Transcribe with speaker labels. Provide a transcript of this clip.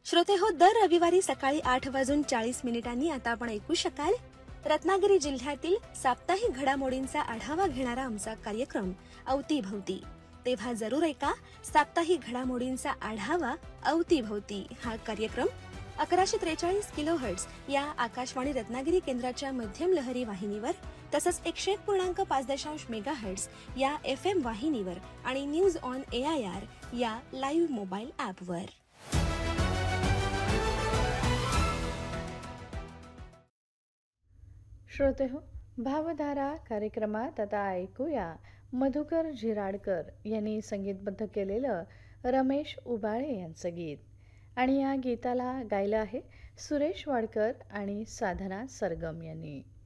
Speaker 1: श्रोते हो, दर रविवारी सकाळी 8:40 आता आपण ऐकू शकाल रत्नागिरी जिल्ह्यातील साप्ताहिक घडामोडींचा आढावा घेणारा आमचा कार्यक्रम अवतीभवती. तेव्हा जरूर ऐका साप्ताहिक घडामोडींचा आढावा अवतीभवती हा कार्यक्रम 1143 किलोहर्ट्झ या आकाशवाणी रत्नागिरी केंद्राच्या मध्यम लहरी वाहिनीवर, तसंच 101.5 मेगाहर्ट्झ या FM वाहिनीवर आणि न्यूज ऑन AIR या लाईव्ह मोबाईल ॲपवर.
Speaker 2: श्रोते हो, भावधारा कार्यक्रमात आता ऐकूया मधुकर झिराडकर यांनी संगीतबद्ध केलेलं रमेश उबाळे यांचं गीत. आणि या गीताला गायलं आहे सुरेश वाडकर आणि साधना सरगम यांनी.